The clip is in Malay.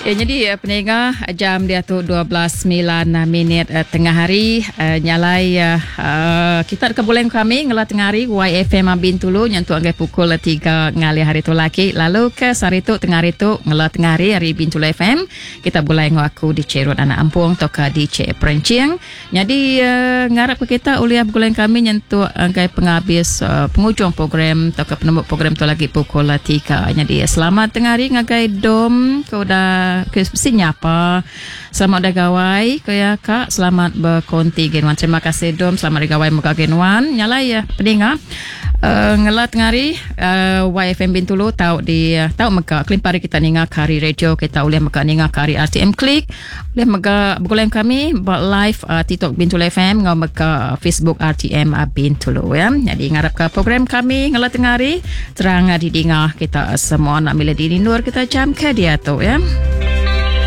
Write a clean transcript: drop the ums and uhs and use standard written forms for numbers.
Jadi pendengar, jam dia tu 12.09 tengah hari. Nyalai kita kebulan kami ngelah tengah hari YFM Bintulu nyentuh anggai pukul 3 ngali hari tu lagi. Lalu ke sari tu tengah hari tu ngelah tengah hari Bintulu FM. Kita boleh ngaku di Cerut Anak Ampung toka di C Perenciang. Jadi ngarap ke kita uliah bulan kami nyentuh anggai penghabis pengujung program toka penembuk program tu lagi pukul 3. Jadi selamat tengah hari ngagai dom kau dah mestinya apa. Selamat dah gawai kaya kak, selamat berkonti genwan. Terima kasih dom, selamat dah gawai muka genwan. Nyala ya pendengar. Ngelat ngari YFM Bintulu tahu di tahu maka klimpari kita ninga kari radio kita boleh maka ninga kari RTM Klik boleh maka bukulan kami buat live TikTok Bintulu FM ngau maka Facebook RTM Bintulu ya. Jadi ngarap ke program kami ngelat ngari terang di dinga kita semua nak mila di luar kita jam ke dia tu ya.